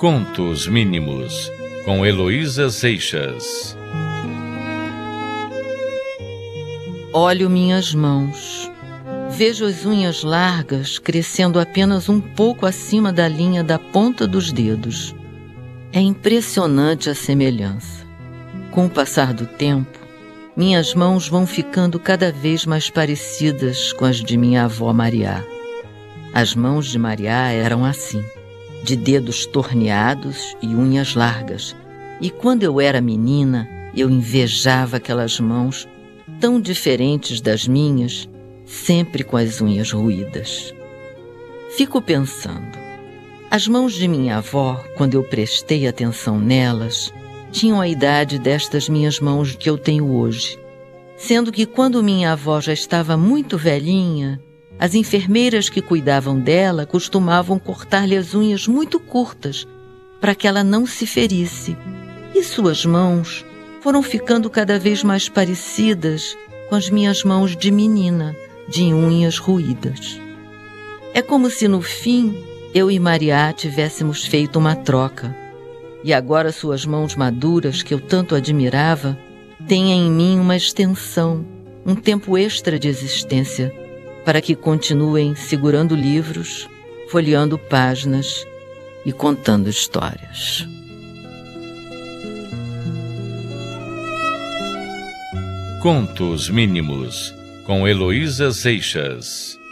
Contos Mínimos, com Heloísa Seixas. Olho minhas mãos. Vejo as unhas largas crescendo apenas um pouco acima da linha da ponta dos dedos. É impressionante a semelhança. Com o passar do tempo, minhas mãos vão ficando cada vez mais parecidas com as de minha avó Mariá. As mãos de Mariá eram assim, de dedos torneados e unhas largas. E quando eu era menina, eu invejava aquelas mãos tão diferentes das minhas, sempre com as unhas roídas. Fico pensando, as mãos de minha avó, quando eu prestei atenção nelas, tinham a idade destas minhas mãos que eu tenho hoje, sendo que quando minha avó já estava muito velhinha, as enfermeiras que cuidavam dela costumavam cortar-lhe as unhas muito curtas para que ela não se ferisse, e suas mãos foram ficando cada vez mais parecidas com as minhas mãos de menina, de unhas roídas. É como se no fim eu e Mariá tivéssemos feito uma troca, e agora suas mãos maduras que eu tanto admirava têm em mim uma extensão, um tempo extra de existência, para que continuem segurando livros, folheando páginas e contando histórias. Contos Mínimos, com Heloísa Seixas.